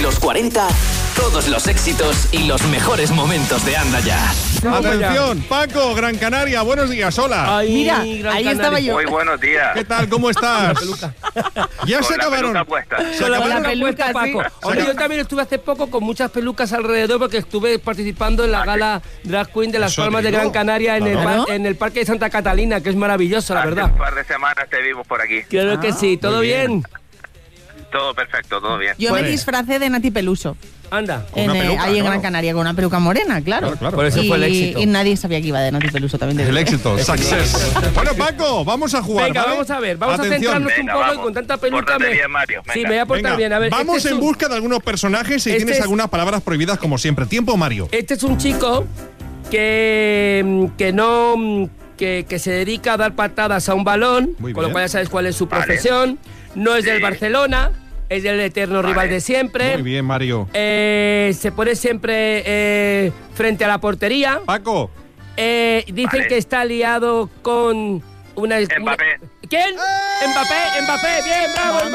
los 40, todos los éxitos y los mejores momentos de Anda Ya. Atención, Paco, Gran Canaria, buenos días, hola. Ay, Mira, Gran ahí Canaria. estaba yo. Muy buenos días. ¿Qué tal? ¿Cómo estás? Ya se acabaron. Con la la peluca, peluca, Paco. sí. Hombre, yo también estuve hace poco con muchas pelucas alrededor porque estuve participando en la gala Drag Queen de Las Eso Palmas de digo. Gran Canaria Claro. en el Parque de Santa Catalina, que es maravilloso, la Hace verdad. un par de semanas te vimos por aquí. Creo que sí, ¿todo muy bien. bien? Todo perfecto, todo bien. Yo Vale. me disfracé de Nati Peluso. Anda. Con una peluca, ahí en claro. Gran Canaria, con una peluca morena, claro. Claro. Por eso fue el éxito. Y nadie sabía que iba de Nati Peluso también. El éxito, success. Bueno, Paco, vamos a jugar. Venga, ¿vale? vamos a ver, vamos Atención. a centrarnos un Venga, poco y vamos. con tanta peluca Pórtate bien, Mario, Sí, venga. me voy a portar Venga, bien. A ver, vamos este es en un- busca de algunos personajes y Este tienes es- algunas palabras prohibidas como siempre. Tiempo, Mario. Este es un chico que no... Que se dedica a dar patadas a un balón, Muy con lo bien. cual ya sabes cuál es su Vale. profesión. No es del Sí. Barcelona, es del eterno Vale. rival de siempre. Muy bien, Mario. Se pone siempre frente a la portería. Paco. Dicen Vale. que está liado con una... Mbappé. ¿Quién? Mbappé, bien, bravo,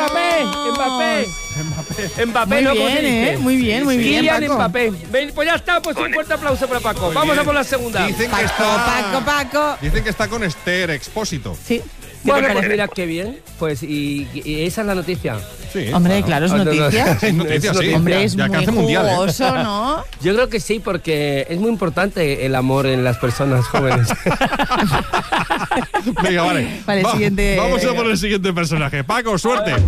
Mbappé, Muy no, ¿cómo bien, se dice? muy bien, muy bien, Kylian Paco. Mbappé. Ven, pues ya está, pues un fuerte aplauso para Paco. Muy Vamos bien. a por la segunda. Dicen que está... Paco. Dicen que está con Esther Expósito. Sí. Bueno, ¿Qué te pues parece? mira qué bien. Pues y esa es la noticia. Sí. Hombre, claro, es noticia. Es noticia, sí. Hombre, es Ya muy alcance mundial, ¿eh? jugoso, ¿no? Yo creo que sí, porque es muy importante el amor en las personas jóvenes. Venga, vale. Vale, siguiente. Vamos a por el siguiente personaje. Paco, suerte.